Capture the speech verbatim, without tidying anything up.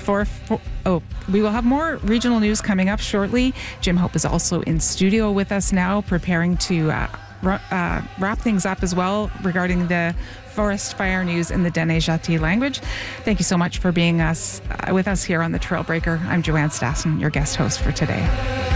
for, for oh, we will have more regional news coming up shortly. Jim Hope is also in studio with us now, preparing to uh, r- uh, wrap things up as well regarding the forest fire news in the Dene Jati language. Thank you so much for being us uh, with us here on the Trailbreaker. I'm Joanne Stassen, your guest host for today.